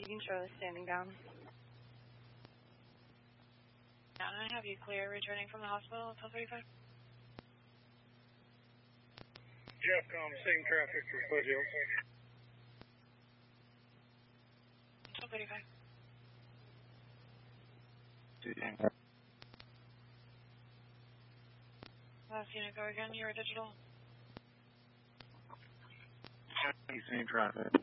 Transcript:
Beacon Charlie standing down. I have you clear returning from the hospital until 35. Jeffcom, seeing traffic for Foothills. Until 35. Last unit, go again, you're digital. Seeing traffic.